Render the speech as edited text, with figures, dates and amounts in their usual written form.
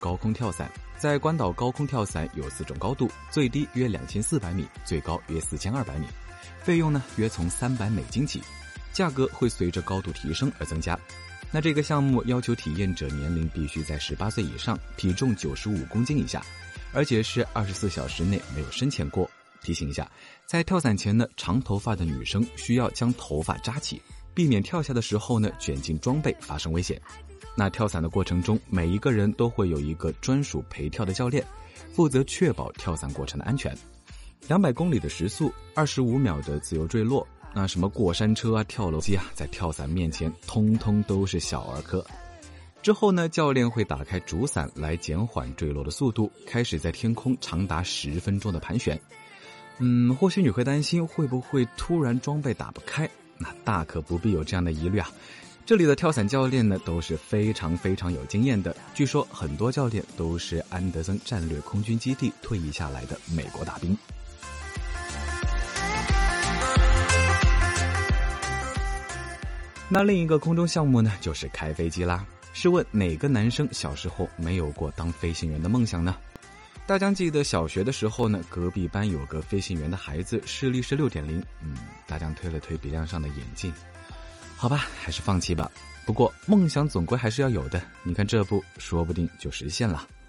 高空跳伞。在关岛高空跳伞有4种高度，最低约2400米，最高约4200米，费用呢约从$300起，价格会随着高度提升而增加。那这个项目要求体验者年龄必须在18岁以上，体重95公斤以下，而且是24小时内没有深潜过。提醒一下，在跳伞前呢，长头发的女生需要将头发扎起，避免跳下的时候呢卷进装备发生危险。那跳伞的过程中，每一个人都会有一个专属陪跳的教练，负责确保跳伞过程的安全。200公里的时速，25秒的自由坠落，那什么过山车啊、跳楼机啊，在跳伞面前通通都是小儿科。之后呢，教练会打开主伞来减缓坠落的速度，开始在天空长达10分钟的盘旋。或许你会担心会不会突然装备打不开，那大可不必有这样的疑虑啊。这里的跳伞教练呢都是非常非常有经验的，据说很多教练都是安德森战略空军基地退役下来的美国大兵。那另一个空中项目呢，就是开飞机啦。试问哪个男生小时候没有过当飞行员的梦想呢？大家记得小学的时候呢，隔壁班有个飞行员的孩子，视力是6.0。大家推了推鼻梁上的眼镜，好吧，还是放弃吧。不过梦想总归还是要有的，你看这不，说不定就实现了。